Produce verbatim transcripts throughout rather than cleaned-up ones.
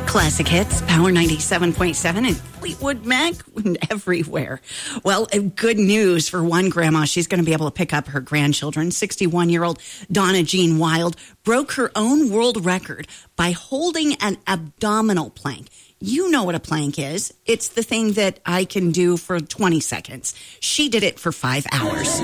Classic Hits, Power ninety-seven point seven, and Fleetwood Mac everywhere. Well, good news for one grandma. She's going to be able to pick up her grandchildren. sixty-one-year-old Donna Jean Wild broke her own world record by holding an abdominal plank. You know what a plank is. It's the thing that I can do for twenty seconds. She did it for five hours.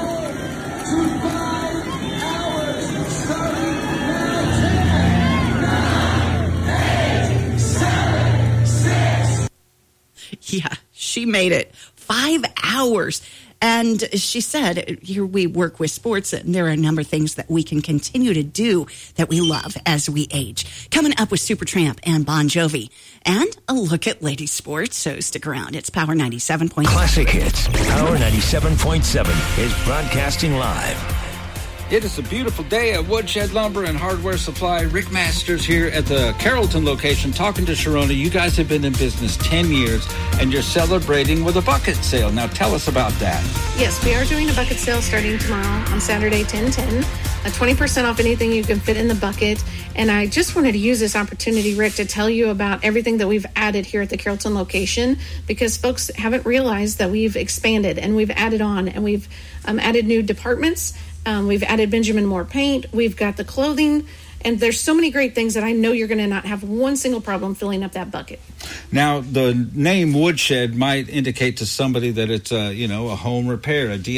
Yeah, she made it. Five hours. And she said, here we work with sports, and there are a number of things that we can continue to do that we love as we age. Coming up with Supertramp and Bon Jovi. And a look at ladies sports, so stick around. It's Power ninety-seven point seven. Classic Hits, Power ninety-seven point seven is broadcasting live. It is a beautiful day at Woodshed Lumber and Hardware Supply. Rick Masters here at the Carrollton location talking to Sharona. You guys have been in business ten years, and you're celebrating with a bucket sale. Now tell us about that. Yes, we are doing a bucket sale starting tomorrow on Saturday, ten ten. A twenty percent off anything you can fit in the bucket. And I just wanted to use this opportunity, Rick, to tell you about everything that we've added here at the Carrollton location, because folks haven't realized that we've expanded and we've added on, and we've um, added new departments. Um, we've added Benjamin Moore paint. We've got the clothing. And there's so many great things that I know you're going to not have one single problem filling up that bucket. Now, the name Woodshed might indicate to somebody that it's a, you know, a home repair, a D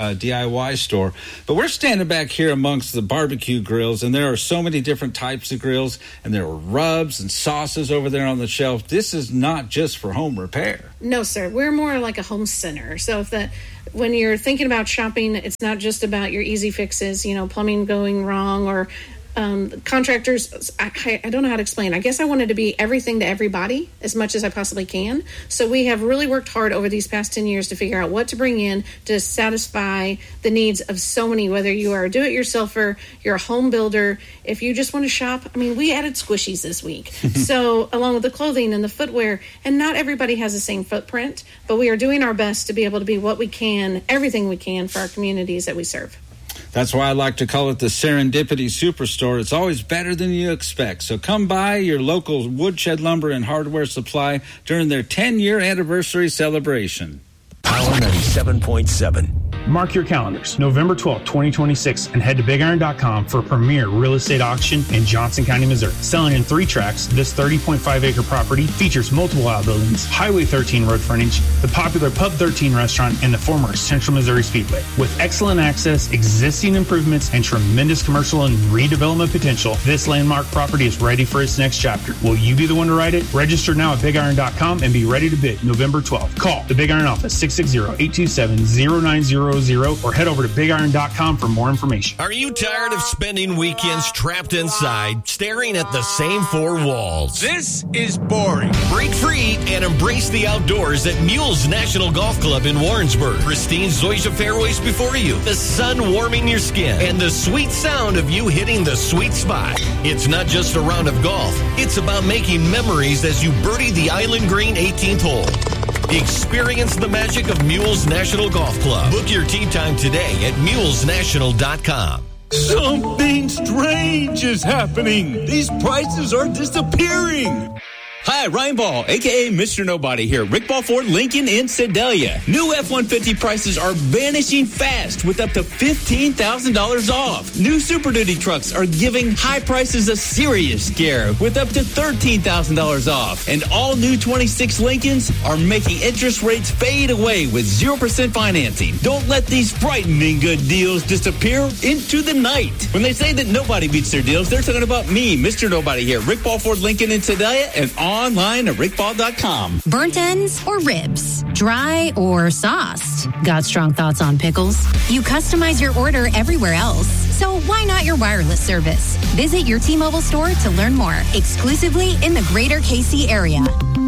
I Y store. But we're standing back here amongst the barbecue grills, and there are so many different types of grills, and there are rubs and sauces over there on the shelf. This is not just for home repair. No, sir. We're more like a home center. So if that... when you're thinking about shopping, it's not just about your easy fixes, you know, plumbing going wrong or um, contractors. I, I don't know how to explain. I guess I wanted to be everything to everybody as much as I possibly can. So we have really worked hard over these past ten years to figure out what to bring in to satisfy the needs of so many, whether you are a do-it-yourselfer, you're a home builder. If you just want to shop, I mean, we added squishies this week. So along with the clothing and the footwear, and not everybody has the same footprint, but we are doing our best to be able to be what we can, everything we can for our communities that we serve. That's why I like to call it the Serendipity Superstore. It's always better than you expect. So come by your local Woodshed Lumber and Hardware Supply during their ten-year anniversary celebration. Power ninety-seven point seven. Mark your calendars, November twelfth, twenty twenty-six, and head to big iron dot com for a premier real estate auction in Johnson County, Missouri. Selling in three tracks, this thirty point five acre property features multiple outbuildings, Highway thirteen road frontage, the popular Pub thirteen restaurant, and the former Central Missouri Speedway. With excellent access, existing improvements, and tremendous commercial and redevelopment potential, this landmark property is ready for its next chapter. Will you be the one to write it? Register now at big iron dot com and be ready to bid November twelfth. Call the Big Iron office, six six zero, eight two seven, zero nine zero zero, or head over to big iron dot com for more information. Are you tired of spending weekends trapped inside, staring at the same four walls? This is boring. Break free and embrace the outdoors at Mules National Golf Club in Warrensburg. Pristine Zoysia fairways before you, the sun warming your skin, and the sweet sound of you hitting the sweet spot. It's not just a round of golf. It's about making memories as you birdie the Island Green eighteenth hole. Experience the magic of Mules National Golf Club. Book your tee time today at mules national dot com. Something strange is happening. These prices are disappearing. Hi, Ryan Ball, a k a. Mister Nobody here. Rick Ball Ford, Lincoln in Sedalia. New F one fifty prices are vanishing fast with up to fifteen thousand dollars off. New Super Duty trucks are giving high prices a serious scare with up to thirteen thousand dollars off. And all new twenty-six Lincolns are making interest rates fade away with zero percent financing. Don't let these frightening good deals disappear into the night. When they say that nobody beats their deals, they're talking about me, Mister Nobody here. Rick Ball Ford, Lincoln in Sedalia, and all online at rick ball dot com. Burnt ends or ribs? Dry or sauced? Got strong thoughts on pickles? You customize your order everywhere else, so why not your wireless service? Visit your T-Mobile store to learn more, exclusively in the greater K C area.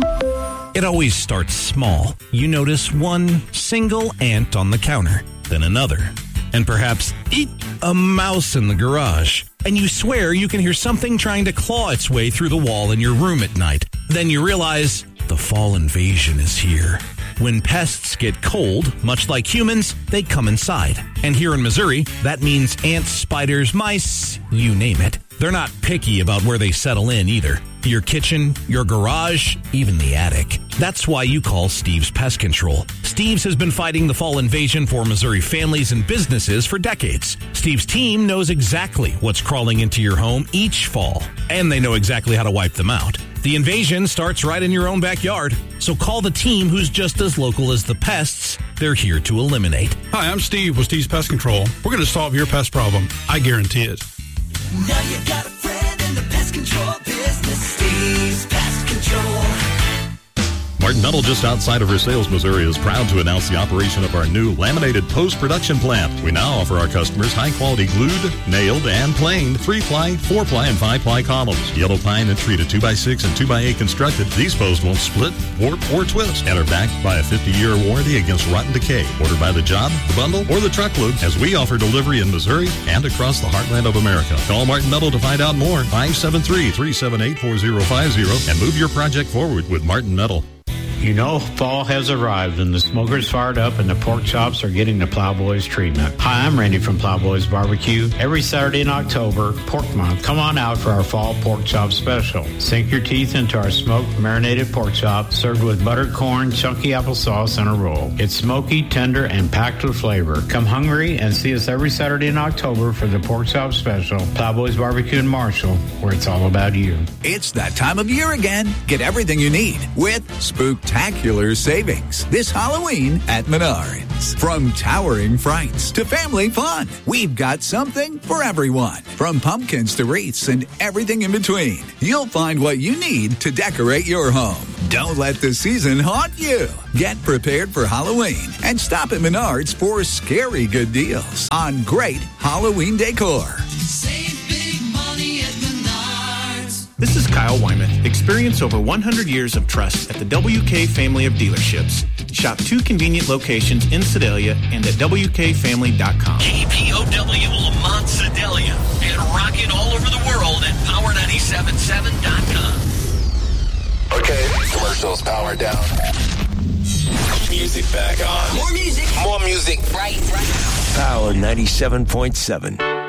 It always starts small. You notice one single ant on the counter, then another, and perhaps eat a mouse in the garage. And you swear you can hear something trying to claw its way through the wall in your room at night. Then you realize the fall invasion is here. When pests get cold, much like humans, they come inside. And here in Missouri, that means ants, spiders, mice, you name it. They're not picky about where they settle in either. Your kitchen, your garage, even the attic. That's why you call Steve's Pest Control. Steve's has been fighting the fall invasion for Missouri families and businesses for decades. Steve's team knows exactly what's crawling into your home each fall, and they know exactly how to wipe them out. The invasion starts right in your own backyard. So call the team who's just as local as the pests they're here to eliminate. Hi, I'm Steve with Steve's Pest Control. We're going to solve your pest problem. I guarantee it. Now you got a friend in the pest control business. Steve's Pest Control. Martin Metal, just outside of Versailles, Missouri, is proud to announce the operation of our new laminated post-production plant. We now offer our customers high-quality glued, nailed, and planed three-ply, four-ply, and five-ply columns. Yellow pine and treated two by six and two by eight constructed. These posts won't split, warp, or twist and are backed by a fifty-year warranty against rotten decay. Order by the job, the bundle, or the truckload, as we offer delivery in Missouri and across the heartland of America. Call Martin Metal to find out more. five seven three, three seven eight, four zero five zero and move your project forward with Martin Metal. You know fall has arrived and the smoker's fired up and the pork chops are getting the Plowboys treatment. Hi, I'm Randy from Plowboys Barbecue. Every Saturday in October, Pork Month, come on out for our fall pork chop special. Sink your teeth into our smoked marinated pork chop served with buttered corn, chunky applesauce, and a roll. It's smoky, tender, and packed with flavor. Come hungry and see us every Saturday in October for the pork chop special. Plowboys Barbecue in Marshall, where it's all about you. It's that time of year again. Get everything you need with Spooktacular savings this Halloween at Menards. From towering frights to family fun, we've got something for everyone. From pumpkins to wreaths and everything in between, you'll find what you need to decorate your home. Don't let the season haunt you. Get prepared for Halloween and stop at Menards for scary good deals on great Halloween decor. Save big money at Menards. This is Kyle Wyman. Experience over one hundred years of trust at the W K family of dealerships. Shop two convenient locations in Sedalia and at W K family dot com. K P O W Lamont Sedalia and rocking all over the world at power nine seven seven dot com. Okay, commercials powered down. Music back on. More music. More music. Right, right. Power ninety-seven point seven.